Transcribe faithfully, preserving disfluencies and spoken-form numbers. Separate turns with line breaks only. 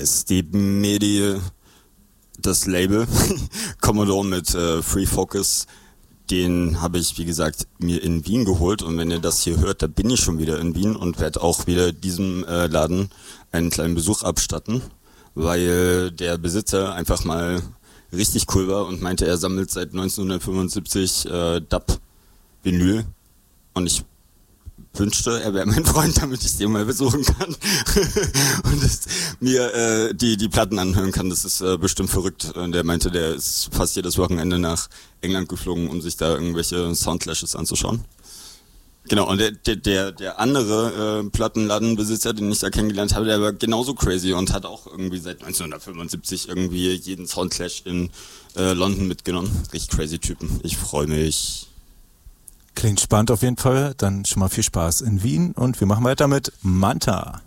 ist die Medi, das Label Commodore mit äh, Free Focus. Den habe ich, wie gesagt, mir in Wien geholt und wenn ihr das hier hört, da bin ich schon wieder in Wien und werde auch wieder diesem äh, Laden einen kleinen Besuch abstatten, weil der Besitzer einfach mal richtig cool war und meinte, er sammelt seit neunzehnhundertfünfundsiebzig äh, Dub-Vinyl und ich wünschte, er wäre mein Freund, damit ich den mal besuchen kann und das, mir äh, die die Platten anhören kann. Das ist äh, bestimmt verrückt. Und der meinte, der ist fast jedes Wochenende nach England geflogen, um sich da irgendwelche Soundclashes anzuschauen. Genau, und der der der, der andere äh, Plattenladenbesitzer, den ich da kennengelernt habe, der war genauso crazy und hat auch irgendwie seit neunzehnhundertfünfundsiebzig irgendwie jeden Soundclash in äh, London mitgenommen. Richtig crazy Typen. Ich freue mich.
Klingt spannend auf jeden Fall. Dann schon mal viel Spaß in Wien und wir machen weiter mit Manta.